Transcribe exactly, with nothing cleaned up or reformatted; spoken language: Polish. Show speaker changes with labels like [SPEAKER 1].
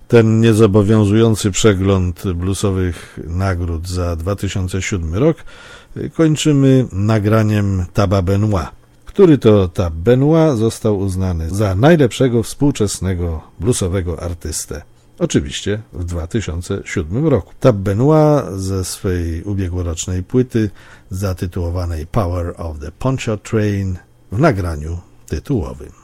[SPEAKER 1] ten niezobowiązujący przegląd bluesowych nagród za dwa tysiące siódmy rok kończymy nagraniem Taba Benoit, który to Tab Benoit został uznany za najlepszego współczesnego bluesowego artystę. Oczywiście w dwa tysiące siódmym roku. Tab Benoit ze swej ubiegłorocznej płyty zatytułowanej Power of the Poncho Train w nagraniu tytułowym.